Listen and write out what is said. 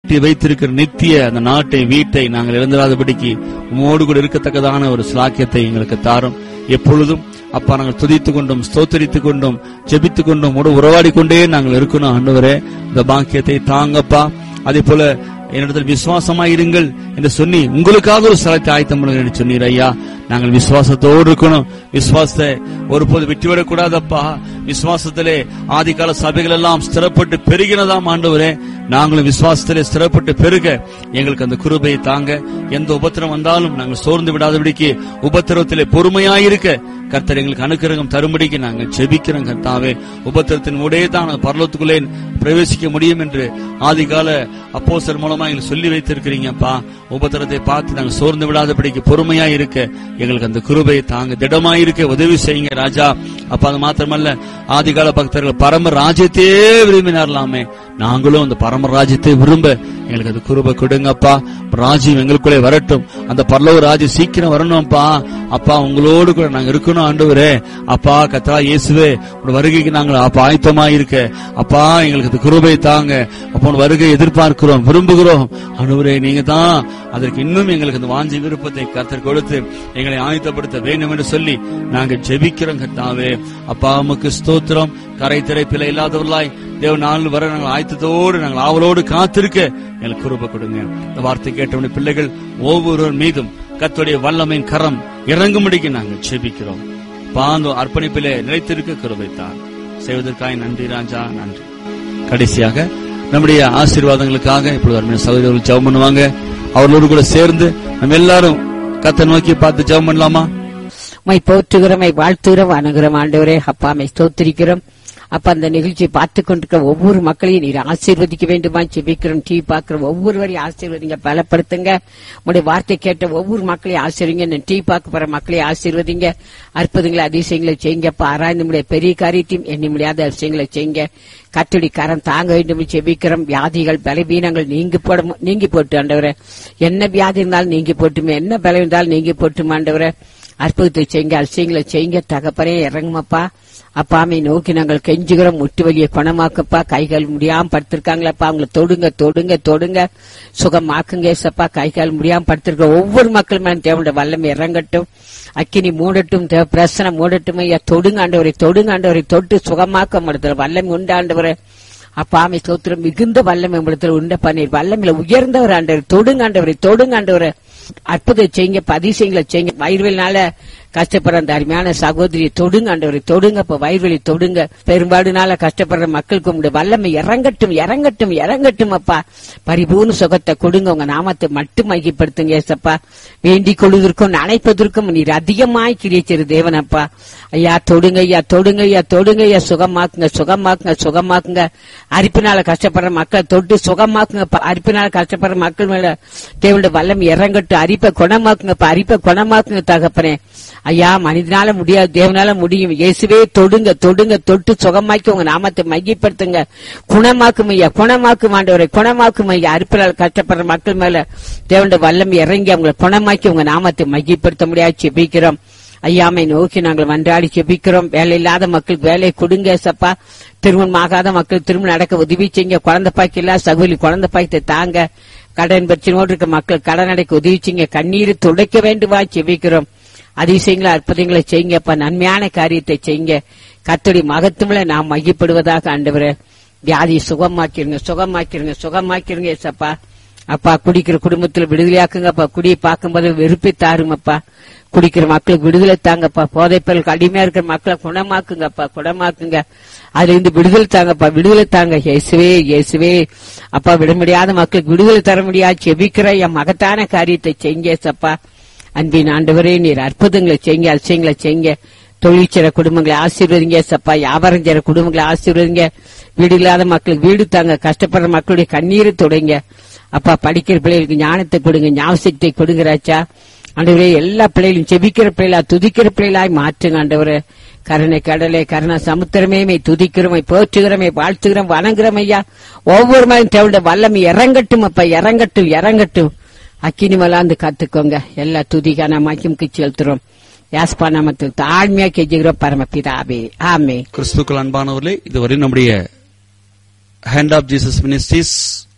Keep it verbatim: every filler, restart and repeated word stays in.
கட்டி வைத்திருக்கிற நித்திய அந்த நாட்டை வீட்டை நாங்கள் இழந்திராதபடிக்கு உமோடு கூட இருக்கத்தக்கதான ஒரு ஸ்லாக்கியத்தை எங்களுக்கு தாரும். எப்பொழுதும் அப்பா நாங்கள் துதித்துக் கொண்டும் ஸ்தோத்தரித்துக் கொண்டும் ஜெபித்துக் கொண்டும் உறவாடி கொண்டே நாங்கள் இருக்கணும். ஆண்டவரே, இந்த பாக்கியத்தை தாங்கப்பா. அதே போல என்னிடத்தில் விசுவாசமாயிருங்கள் என்று சொல்லி உங்களுக்காக ஒரு ஸ்தலத்தை ஆயத்தம் பண்ணுங்க என்று சொன்னீர் ஐயா. நாங்கள் விசுவாசத்தோடு இருக்கணும். விசுவாசத்தை ஒருபோது விட்டுவிடக் கூடாதப்பா. விசுவாசத்திலே ஆதிகால சபைகள் எல்லாம் ஸ்திரப்பட்டு பெருகினதாம் ஆண்டவரே. நாங்களும் விசுவாசத்திலே ஸ்திரப்பட்டு பெருக எங்களுக்கு அந்த கிருபையை தாங்க. எந்த உபத்திரம் வந்தாலும் நாங்கள் சோர்ந்து விடாதபடிக்கு உபத்திரத்திலே பொறுமையாயிருக்க கர்த்தர் எங்களுக்கு அனுக்கிரகம் தரும்படிக்கு நாங்கள் ஜெபிக்கிறோம். கர்த்தாவே, உபத்திரத்தின் ஊடே தான் பரலோகத்துக்குள்ளே பிரவேசிக்க முடியும் என்று ஆதிகால அப்போஸ்தலர் மூலமா எங்களுக்கு சொல்லி வைத்திருக்கிறீங்கப்பா. உபத்திரத்தை பார்த்து நாங்கள் சோர்ந்து விடாதபடிக்கு பொறுமையா இருக்க எங்களுக்கு அந்த கிருபையை தாங்க. திடமாயிருக்க உதவி செய்யுங்க ராஜா. அப்ப அது மாத்திரமல்ல, ஆதிகால பக்தர்கள் பரம ராஜ்யத்தையே விரும்பினார்லாமே. நாங்களும் அந்த பரம ராஜ்யத்தை விரும்ப எங்களுக்கு அது கிருபை கொடுங்கப்பா. ராஜ்யம் எங்களுக்குள்ளே வரட்டும். அந்த பரலோக ராஜ்யம் சீக்கிரம் வரணும்ப்பா. அப்பா, உங்களோடு கூட நாங்க இருக்கணும் ஆண்டவரே. அப்பா கர்த்தா இயேசுவே, உன் வருகைக்கு நாங்கள் அப்பா ஆயத்தமா இருக்க அப்பா எங்களுக்கு அந்த கிருபை தாங்க. அப்போ வருகை எதிர்பார்க்கிறோம், விரும்புகிறோம் ஆண்டவரே. நீங்க தான் அதற்கு இன்னும் எங்களுக்கு அந்த வாஞ்சி விருப்பத்தை கர்த்தர் கொடுத்து எங்களை ஆயத்தப்படுத்த வேண்டும் என்று சொல்லி நாங்கள் ஜெபிக்கிறோம். கர்த்தாவே அப்பா, உமக்கு ஸ்தோத்திரம். கரை திரைப்பில இல்லாதவர்களாய் தேவ நாள் வர நாங்கள் ஆயத்தத்தோடு நாங்கள் ஆவலோடு காத்திருக்க எங்களுக்கு கிருபை கொடுங்க. இந்த வார்த்தை கேட்டவனுடைய பிள்ளைகள் ஒவ்வொருவர் மீதும் கர்த்தருடைய வல்லமையின் கரம் இறங்கும்படிக்கு நாங்கள் ஜெபிக்கிறோம். பாந்தோ அர்ப்பணிப்பிலே நிலைத்திருக்க கிருபைத்தான் செய்வதற்காக நன்றி ராஜா, நன்றி. கடைசியாக நம்முடைய ஆசீர்வாதங்களுக்காக இப்பொழுது அருமையான சகோதரர்கள் ஜெபம் பண்ணுவாங்க. அவர்களோடு கூட சேர்ந்து நம்ம எல்லாரும் கர்த்தரை நோக்கி பார்த்து ஜெபம் பண்ணலாமா? மை போற்றுகிறோம், மை வாழ்த்துகிறோம், வணங்குகிறோம் ஆண்டவரே. அப்பா, மை ஸ்தோத்திரிக்கிறோம். அப்ப அந்த நிகழ்ச்சியை பார்த்து கொண்டிருக்கிற ஒவ்வொரு மக்களையும் நீர் ஆசீர்வதிக்க வேண்டுமா ஜெபிக்கிறோம். டிவி பார்க்கிற ஒவ்வொருவரையும் ஆசீர்வதிங்க, பலப்படுத்துங்க. உங்களுடைய வார்த்தை கேட்ட ஒவ்வொரு மக்களையும் ஆசீர்வதிங்க. டிவி பார்க்க போற மக்களையும் ஆசீர்வதிங்க. அற்புதங்களை அதிசயங்களை செய்யுங்க. ஆராய்ந்து நம்முடைய பெரிய காரியத்தையும் எண்ணி முடியாத அதிசயங்களை செய்யுங்க. கர்த்தருடைய கரம் தாங்க வேண்டும் ஜெபிக்கிறோம். வியாதிகள் பலவீனங்கள் நீங்கி போட நீங்கி போட்டு ஆண்டவரே. என்ன வியாதி இருந்தாலும் நீங்கி போட்டுமே, என்ன பலம் இருந்தாலும் நீங்கி போட்டுமா ஆண்டவரே. அற்புதத்தை செய்யுங்க, அதிசயங்களை செய்யுங்க. தகப்பனே இறங்குமப்பா. அப்பாமை நோக்கி நாங்கள் கெஞ்சுகிறோம். முட்டு வலியை குணமாக்கப்பா. கைகால் முடியாம படுத்திருக்காங்களப்பா, அவங்களை தொடுங்க தொடுங்க தொடுங்க, சுகமாக்குங்க ஏசப்பா. கைகால் முடியாம படுத்திருக்க ஒவ்வொரு மக்கள் மேலும் தேவனுடைய வல்லமை இறங்கட்டும். அக்கினி மூடட்டும், பிரசனம் மூடட்டும் ஐயா. தொடுங்க ஆண்டவரை, தொடுங்க ஆண்டவரை, தொட்டு சுகமாக்க முடியல வல்லமை உண்டு ஆண்டவரை. அப்பாமை சோத்திரம் மிகுந்த வல்லமை இடத்துல உண்ட பண்ணீர். வல்லமையில உயர்ந்தவர் ஆண்டவர். தொடுங்க ஆண்டவரை, தொடுங்க ஆண்டவரை. அற்புதம் செய்யுங்க, பதிசயங்களை செய்யுங்க. வயிறுவலினால கஷ்டப்படுற அந்த அருமையான சகோதரியை தொடுங்க ஆண்டவரை, தொடுங்க. இப்ப வயிறுவலி தொடுங்க. பெரும்பாடுனால கஷ்டப்படுற மக்களுக்கு உங்களுடைய வல்லமை இறங்கட்டும், இறங்கட்டும், இறங்கட்டும் அப்பா. பரிபூர்ண சுகத்தை கொடுங்க. உங்க நாமத்தை மட்டும் மையப்படுத்துங்க ஏசப்பா. வேண்டிக் கொள்வதற்கும் நினைப்பதற்கும் நீர் அதிகமாய் கிரியச்சிரு தேவன் அப்பா. ஐயா தொடுங்க, ஐயா தொடுங்க, ஐயா தொடுங்க, ஐயா சுகமாக்குங்க, சுகமாக்குங்க, சுகமாக்குங்க. அரிப்பினால கஷ்டப்படுற மக்களை தொட்டு சுகமாக்குங்க. அரிப்பினால கஷ்டப்படுற மக்கள் மேல தேவனுடைய வல்லமை இறங்கட்டும். அரிப்பை குணமாக்குங்க, அரிப்பை குணமாக்குங்க தகப்பனே. ஐயா மனிதனால முடியாது, தேவனால முடியும். இயேசுவே தொடுங்க, தொடுங்க, தொட்டு சுகமாக்கி உங்க நாமத்தை மையப்படுத்துங்க. குணமாக்கும் ஐயா, குணமாக்கும் ஆண்டவரை, குணமாக்கும் ஐயா. அரிப்பினால் கஷ்டப்படுற மக்கள் மேல தேவனுடைய வல்லமை இறங்கி அவங்களை குணமாக்கி உங்க நாமத்தை மையப்படுத்த முடியாது ஜெபிக்கிறோம். ஐயாமை நோக்கி நாங்கள் மன்றாடி ஜெபிக்கிறோம். வேலை இல்லாத மக்களுக்கு வேலை கொடுங்க சப்பா. திருமணம் ஆகாத மக்கள் திருமணம் நடக்க உதவி செய்யுங்க. குழந்தை பாய்க்கு இல்ல சகோதரி குழந்தை பாய்த்தை தாங்க. கடன் பிரச்சனையோடு இருக்க மக்கள் கடன் அடைக்க உதவி செய்யுங்க. கண்ணீரை துடைக்க வேண்டுமா ஜெபிக்கிறோம். அதிசயங்களை அற்புதங்களை செய்யுங்கப்பா. நன்மையான காரியத்தை செய்யுங்க. கர்த்தருடைய மகத்துவங்களை நாம் மையப்படுவதாக ஆண்டவரே. வியாதியை சுகமாக்கிருங்க, சுகமாக்கிருங்க, சுகமாக்கிருங்க ஏசப்பா. அப்பா குடிக்கிற குடும்பத்துல விடுதலையாக்குங்கப்பா. குடியை பார்க்கும்போது வெறுப்பை தாருங்கப்பா. குடிக்கிற மக்களுக்கு விடுதலை தாங்கப்பா. போதைப்பொருளுக்கு அடிமையா இருக்கிற மக்களை குணமாக்குங்கப்பா, குணமாக்குங்க. அதுல இருந்து விடுதலை தாங்கப்பா, விடுதலை தாங்க இயேசுவே, இயேசுவே. அப்பா விட முடியாத மக்களுக்கு விடுதலை தர முடியாது செபிக்கிற என் மகத்தான காரியத்தை செய்யுங்க ஏசப்பா. அன்பின் ஆண்டவரே நீர் அற்புதங்களை செய்யுங்க, அதிசயங்களை செய்யுங்க. தொழில் செய்ற குடும்பங்களை ஆசீர்வதிங்க சப்பா. வியாபாரம் செய்ற குடும்பங்களை ஆசீர்வதிங்க. வீடு இல்லாத மக்களுக்கு வீடு தாங்க. கஷ்டப்படுற மக்களுடைய கண்ணீரை தொடுங்க அப்பா. படிக்கிற பிள்ளைகளுக்கு ஞானத்தை கொடுங்க, ஞாபகத்தை கொடுங்கிறாச்சா ஆண்டவரே. எல்லா பிள்ளைகளும் செபிக்கிற பிள்ளைகளா, துதிக்கிற பிள்ளைகளாய் மாற்றுங்க ஆண்டவரே. கருணை கடலை, கருணா சமுத்திரமே துதிக்கிறோமை, போற்றுகிறோமை, வாழ்த்துகிறோம், வணங்குறோம் ஐயா. ஒவ்வொரு மாதிரி தேவனுடைய வல்லமை இறங்கட்டும் அப்பா, இறங்கட்டும், இறங்கட்டும். அக்கினி மலாந்து கத்துக்கோங்க. எல்லா துதிக்கான மாக்கியம் கிச்சு செலுத்துறோம். யாஸ்பா நாமத்தில் தாழ்மையா கெஞ்சுகிறோம் பரமபிதாவே, ஆமென். கிறிஸ்துக்கள் அன்பானவர்களே, இதுவரை நம்முடைய ஹேண்ட் ஆஃப் ஜீசஸ் மினிஸ்ட்ரீஸ்